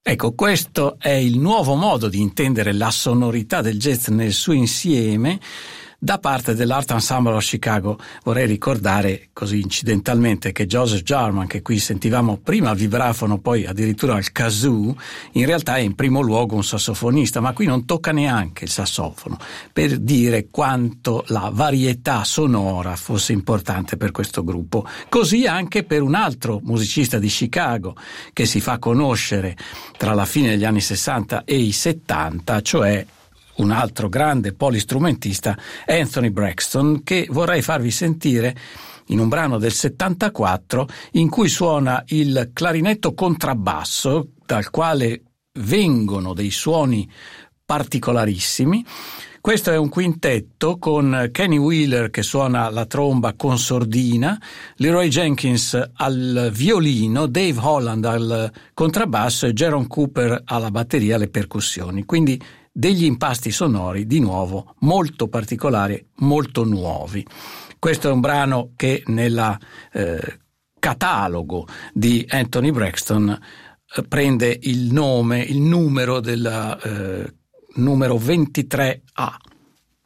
Ecco, questo è il nuovo modo di intendere la sonorità del jazz nel suo insieme da parte dell'Art Ensemble of Chicago. Vorrei ricordare così incidentalmente che Joseph Jarman, che qui sentivamo prima al vibrafono, poi addirittura al kazoo, in realtà è in primo luogo un sassofonista, ma qui non tocca neanche il sassofono, per dire quanto la varietà sonora fosse importante per questo gruppo. Così anche per un altro musicista di Chicago che si fa conoscere tra la fine degli anni 60 e i 70, cioè un altro grande polistrumentista, Anthony Braxton, che vorrei farvi sentire in un brano del 74 in cui suona il clarinetto contrabbasso, dal quale vengono dei suoni particolarissimi. Questo è un quintetto con Kenny Wheeler che suona la tromba con sordina, Leroy Jenkins al violino, Dave Holland al contrabbasso e Jerome Cooper alla batteria e alle percussioni. Quindi degli impasti sonori, di nuovo, molto particolari, molto nuovi. Questo è un brano che nel catalogo di Anthony Braxton prende il numero del numero 23A.